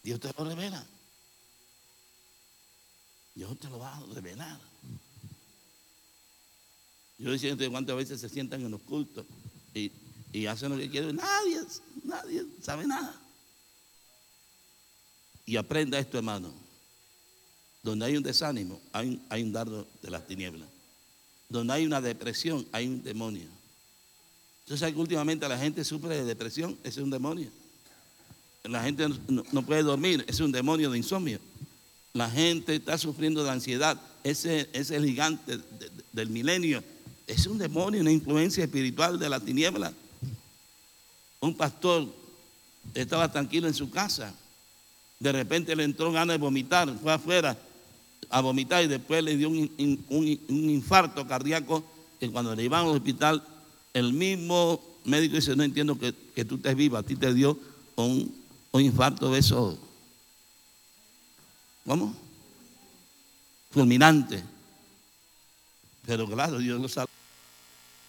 Dios te lo revela. Dios te lo va a revelar. Yo decía cuántas veces se sientan en los cultos y hacen lo que quieren. Nadie sabe nada. Y aprenda esto, hermano. Donde hay un desánimo, hay un dardo de las tinieblas. Donde hay una depresión, hay un demonio. Entonces, ¿sabes que últimamente la gente sufre de depresión? Ese es un demonio. La gente no puede dormir, ese es un demonio de insomnio. La gente está sufriendo de ansiedad, ese es el gigante del milenio. Es un demonio, una influencia espiritual de la tiniebla. Un pastor estaba tranquilo en su casa. De repente le entró ganas de vomitar, fue afuera a vomitar y después le dio un infarto cardíaco que cuando le iban al hospital, el mismo médico dice, no entiendo que tú estés viva, a ti te dio un infarto de eso. ¿Cómo? Fulminante. Pero claro, Dios lo sabe.